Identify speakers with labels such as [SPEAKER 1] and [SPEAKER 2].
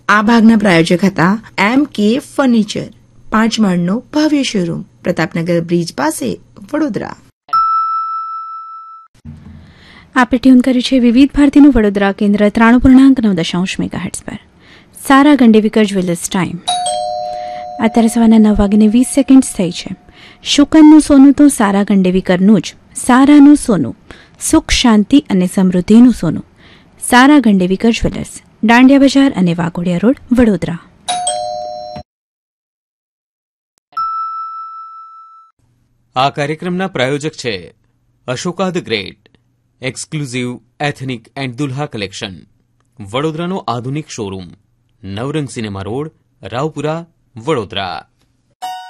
[SPEAKER 1] આ ભાગના પ્રાયોજક હતા MK ફર્નિચર, 5 માળનો ભવ્ય શોરૂમ, પ્રતાપનગર બ્રિજ પાસે, વડોદરા.
[SPEAKER 2] આપે ટ્યુન કર્યું છે વિવિધ ભારતીનું વડોદરા કેન્દ્ર 93.9 મેગાહર્ટ્ઝ પર. સારા ગંડેવીકર જ્વેલર્સ ટાઈમ અત્યારે સવારના 9:20 થઈ છે. શુકનનું સોનું તો સારા ગંડેવીકરનું જ. સારાનું સોનું, સુખ શાંતિ અને સમૃદ્ધિનું સોનું. સારા ગંડેવીકર જ્વેલર્સ, દાંડિયા બજાર અને વાઘોડિયા રોડ, વડોદરા.
[SPEAKER 3] આ કાર્યક્રમના પ્રાયોજક છે Ashoka the great, exclusive ethnic and Dulha collection, વડોદરાનો આધુનિક શોરૂમ, નવરંગ સિનેમા રોડ, રાવપુરા, વડોદરા.